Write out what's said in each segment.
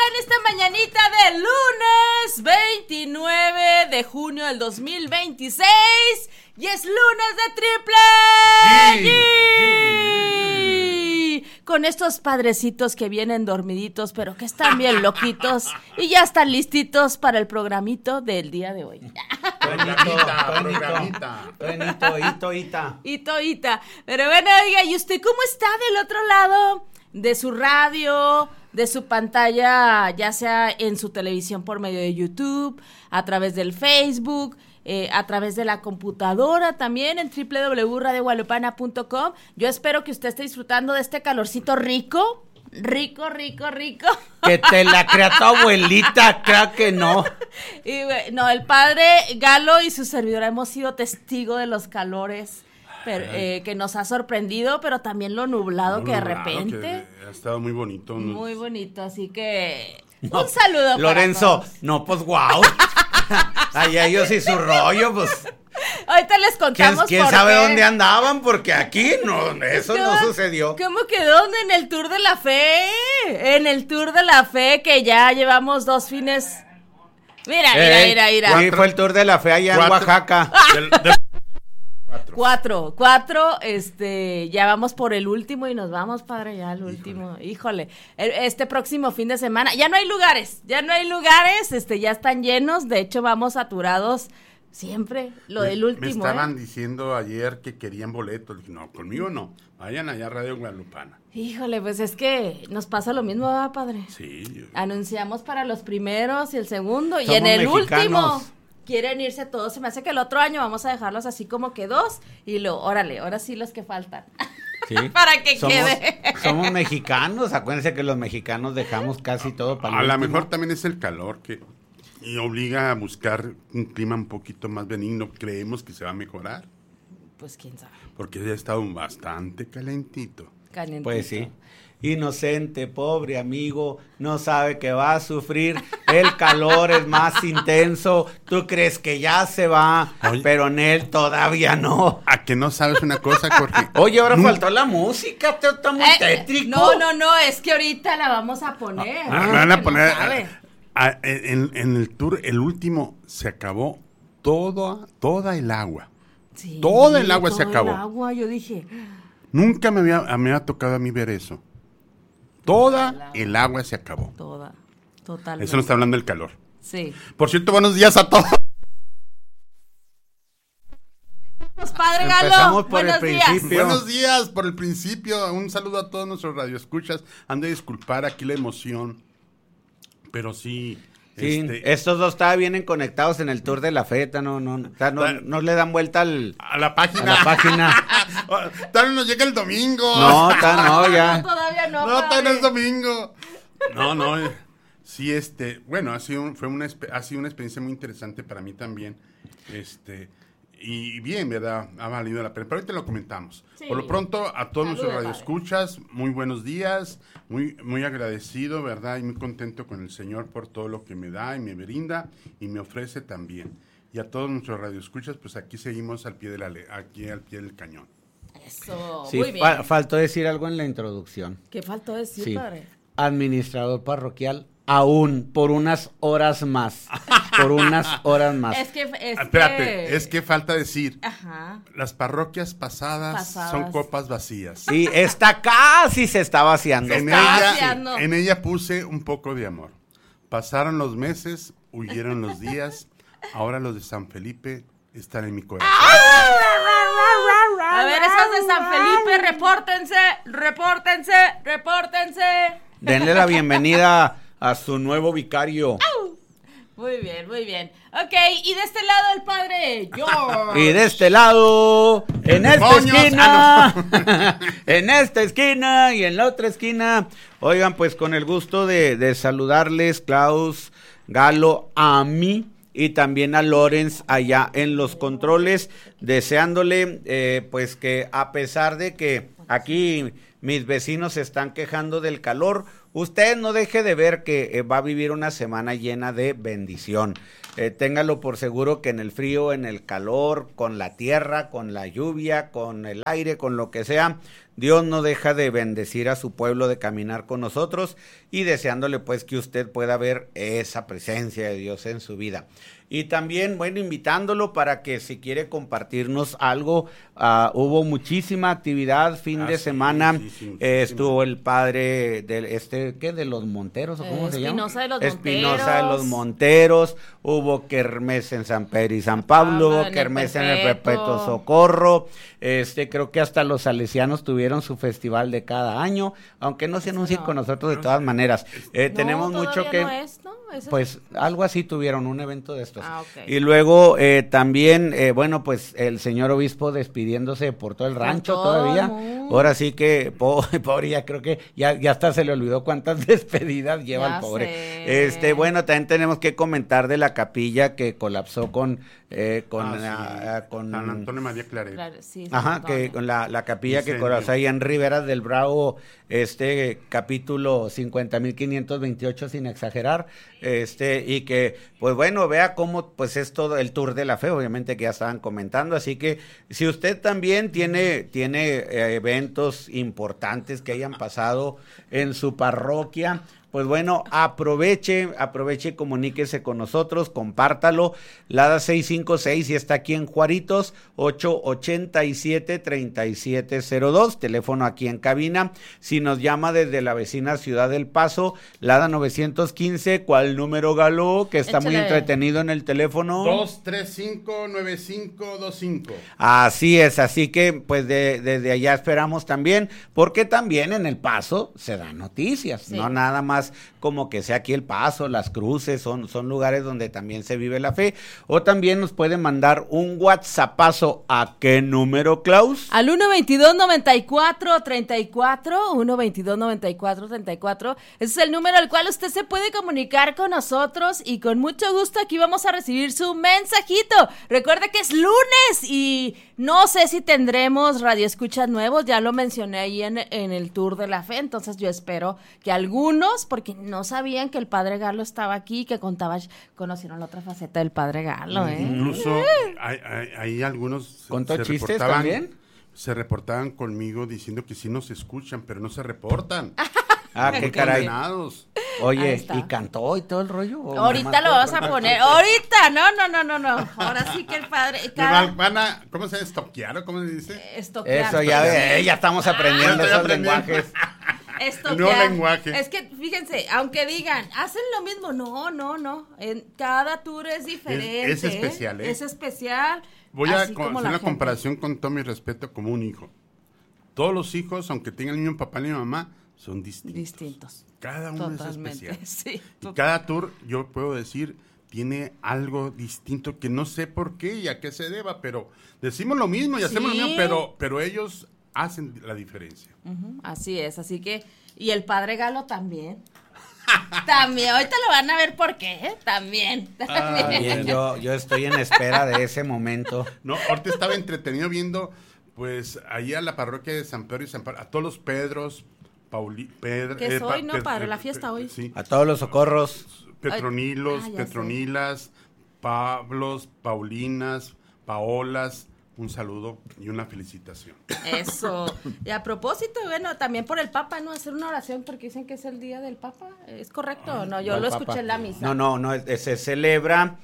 en esta mañanita de lunes 29 de junio del 2026 y es lunes de triple G. Con estos padrecitos que vienen dormiditos pero que están bien loquitos y ya están listitos para el programito del día de hoy. Itoita. Pero bueno, oiga, ¿y usted cómo está del otro lado de su radio, de su pantalla, ya sea en su televisión por medio de YouTube, a través del Facebook, a través de la computadora también en www.radioguadalupana.com? Yo espero que usted esté disfrutando de este calorcito rico. Que te la crea tu abuelita, creo que no. Y, no, el padre Galo y su servidora hemos sido testigos de los calores que nos ha sorprendido, pero también lo nublado que de repente. Que ha estado muy bonito. Muy bonito, así que no, un saludo Lorenzo, para todos. no, pues guau. Allá ellos y su rollo, pues. Ahorita les contamos ¿Quién sabe dónde andaban? Porque aquí no, eso no sucedió. ¿Cómo que dónde? En el Tour de la Fe. En el Tour de la Fe, que ya llevamos 2 fines. Mira. Sí, fue el Tour de la Fe allá en Oaxaca. Cuatro, ya vamos por el último y nos vamos, padre, ya al último. Híjole, este próximo fin de semana, ya no hay lugares, ya están llenos, de hecho vamos saturados siempre, del último. Me estaban diciendo ayer que querían boletos, dije, no, conmigo no, vayan allá a Radio Guadalupana. Híjole, pues es que nos pasa lo mismo, ¿verdad, padre? Sí. Anunciamos para los primeros y el segundo, y Somos en el mexicanos. último quieren irse todos. Se me hace que el otro año vamos a dejarlos así como que 2 y luego, órale, ahora sí los que faltan. Sí. Para que quede. Somos mexicanos, acuérdense que los mexicanos dejamos casi todo para A lo mejor también es el calor y obliga a buscar un clima un poquito más benigno. Creemos que se va a mejorar. Pues quién sabe. Porque ya ha estado bastante calentito. Pues sí. Inocente, pobre amigo, no sabe que va a sufrir, el calor es más intenso, tú crees que ya se va, pero en él todavía no. ¿A que no sabes una cosa, Jorge? Oye, ahora faltó la música, te está muy tétrico. No, es que ahorita la vamos a poner. Me van a poner, no en el tour, el último, se acabó toda el agua. Sí, toda el agua se acabó. El agua, yo dije. Nunca me había tocado a mí ver eso. Toda el agua se acabó. Totalmente. Eso no está hablando del calor. Sí. Por cierto, buenos días a todos. Padre Galo, empezamos por buenos el días. principio. Buenos días por el principio. Un saludo a todos nuestros radioescuchas. Han de disculpar aquí la emoción. Pero sí. Sí, estos dos todavía vienen conectados en el Tour de la Feta, no le dan vuelta a la página. Todavía nos llega el domingo. Ya. Todavía no. No, todavía no es domingo. No. Sí, bueno, ha sido una experiencia muy interesante para mí también. Y bien, ¿verdad? Ha valido la pena. Pero ahorita lo comentamos. Sí. Por lo pronto, a todos nuestros radioescuchas, muy buenos días. Muy agradecido, ¿verdad? Y muy contento con el Señor por todo lo que me da y me brinda y me ofrece también. Y a todos nuestros radioescuchas, pues aquí seguimos al pie del cañón. Eso, sí, muy bien. Faltó decir algo en la introducción. ¿Qué faltó decir, sí. Padre? Administrador parroquial. Aún, por unas horas más. Espérate, es que falta decir. Ajá. Las parroquias pasadas son copas vacías. Y esta casi se está vaciando. En ella puse un poco de amor. Pasaron los meses, huyeron los días. Ahora los de San Felipe están en mi corazón. A ver, esos de San Felipe, repórtense. Denle la bienvenida a su nuevo vicario. Muy bien. Ok, y de este lado el padre George. Y de este lado, en esta esquina, en esta esquina y en la otra esquina. Oigan, pues con el gusto de saludarles, Klaus, Galo, a mí y también a Lorenz allá en los controles, deseándole pues que a pesar de que aquí mis vecinos se están quejando del calor. Usted no deje de ver que va a vivir una semana llena de bendición. Téngalo por seguro que en el frío, en el calor, con la tierra, con la lluvia, con el aire, con lo que sea, Dios no deja de bendecir a su pueblo, de caminar con nosotros y deseándole pues que usted pueda ver esa presencia de Dios en su vida. Y también, bueno, invitándolo para que si quiere compartirnos algo, hubo muchísima actividad fin de semana, estuvo el padre de los Monteros, ¿o cómo se llama? Espinosa de los Monteros, hubo kermés en San Pedro y San Pablo, hubo kermés en el Perpetuo Socorro, creo que hasta los salesianos tuvieron su festival de cada año, aunque no se anuncien con nosotros de todas maneras. Tenemos mucho que... Pues algo así tuvieron, un evento de estos. Okay. Y luego también, bueno, pues el señor obispo despidiéndose por todo el rancho todavía. Ahora sí que, pobre, ya creo que ya hasta se le olvidó cuántas despedidas lleva el pobre. Bueno, también tenemos que comentar de la capilla que colapsó con San Antonio María Claret. Que con la capilla que colapsó ahí en Rivera del Bravo, capítulo 50.528 sin exagerar, y que, pues bueno, vea cómo pues es todo el tour de la fe, obviamente que ya estaban comentando, así que si usted también tiene eventos importantes que hayan pasado en su parroquia, pues bueno, aproveche y comuníquese con nosotros, compártalo. Lada 656 y está aquí en Juaritos, 887-3702, teléfono aquí en cabina. Si nos llama desde la vecina Ciudad del Paso, Lada 915, ¿cuál número, Galo? Que está muy entretenido en el teléfono. 235-9525. Así es, así que pues desde allá esperamos también, porque también en el Paso se dan noticias, no nada más como que sea aquí el Paso, Las Cruces, son lugares donde también se vive la fe. O también nos pueden mandar un WhatsAppazo. ¿A qué número, Klaus? Al 122-94-34, 122-94-34. Ese es el número al cual usted se puede comunicar con nosotros y con mucho gusto aquí vamos a recibir su mensajito. Recuerde que es lunes y no sé si tendremos radioescuchas nuevos, ya lo mencioné ahí en el Tour de la Fe, entonces yo espero que algunos, porque no sabían que el Padre Galo estaba aquí, que conocieron la otra faceta del Padre Galo, Incluso hay algunos ¿contó chistes también? Se reportaban conmigo diciendo que sí nos escuchan, pero no se reportan. Qué caray. Oye, ¿y cantó y todo el rollo? Ahorita lo vamos a poner. Ahorita, no. Ahora sí que el padre... ¿Cómo se estoquear o cómo se dice? Estoquear. Eso, ya estamos aprendiendo esos lenguajes. Estoquear. No lenguaje. Es que, fíjense, aunque digan, hacen lo mismo, no. Cada tour es diferente. Es especial, Es especial. Voy a hacer una comparación con todo mi respeto como un hijo. Todos los hijos, aunque tengan el mismo papá y mamá, son distintos. Cada uno totalmente, es especial. Sí, y cada tour, yo puedo decir, tiene algo distinto que no sé por qué y a qué se deba, pero decimos lo mismo y hacemos lo mismo, pero ellos hacen la diferencia. Así es, así que, y el Padre Galo también. También, ahorita lo van a ver por qué, También. Bien, yo estoy en espera de ese momento. No, ahorita estaba entretenido viendo, pues, ahí a la parroquia de San Pedro y San Pablo, a todos los Pedros, que es hoy, ¿no? Para la fiesta hoy. Sí. A todos los socorros. Petronilas, Pablos, Paulinas, Paolas, un saludo y una felicitación. Eso. Y a propósito, bueno, también por el Papa, ¿no? Hacer una oración porque dicen que es el día del Papa. ¿Es correcto o no? Yo lo escuché en la misa. No, se celebra...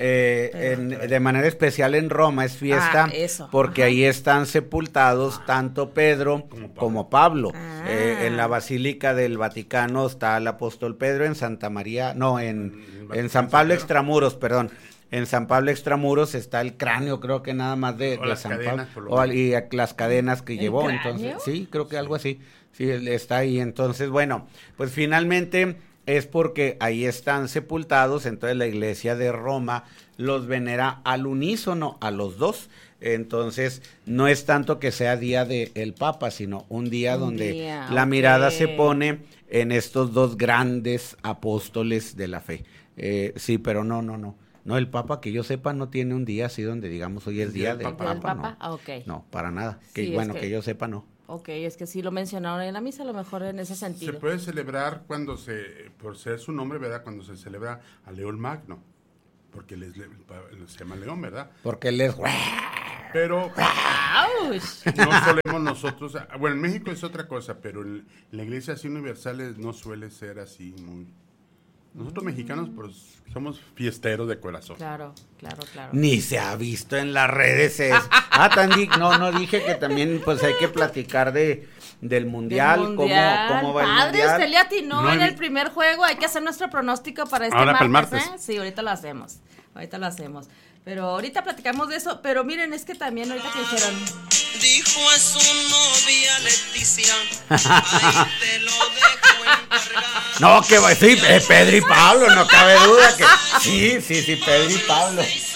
de manera especial en Roma es fiesta porque ahí están sepultados tanto Pedro como Pablo. En la Basílica del Vaticano está el apóstol Pedro, en Santa María, en San Pablo Extramuros, perdón. En San Pablo Extramuros está el cráneo, creo que nada más de San Pablo. Y las cadenas que llevó. ¿Cráneo? Entonces, sí, creo que algo así. Sí, está ahí. Entonces, bueno, pues finalmente es porque ahí están sepultados, entonces la iglesia de Roma los venera al unísono, a los dos. Entonces, no es tanto que sea día del Papa, sino un día donde la mirada se pone en estos dos grandes apóstoles de la fe. Sí, pero no. No, el Papa, que yo sepa, no tiene un día así donde digamos hoy es día del Papa. No. No, para nada. Que yo sepa, no. Ok, es que sí lo mencionaron en la misa, a lo mejor en ese sentido. Se puede celebrar por ser su nombre, ¿verdad? Cuando se celebra a León Magno, porque se llama León, ¿verdad? Porque él es... Pero no solemos nosotros, bueno, en México es otra cosa, pero en la iglesia así universal no suele ser así muy... Nosotros mexicanos pues somos fiesteros de corazón. Claro. Ni se ha visto en las redes no dije que también pues hay que platicar del mundial, cómo va el mundial. Padre, usted le atinó en el primer juego, hay que hacer nuestro pronóstico para este martes. Sí, ahorita lo hacemos. Pero ahorita platicamos de eso, pero miren, es que también ahorita que dijeron... Dijo a su novia Leticia, ahí te lo dejo encargado. No, que sí, Pedro y Pablo, no cabe duda que... Sí, Pedro y Pablo.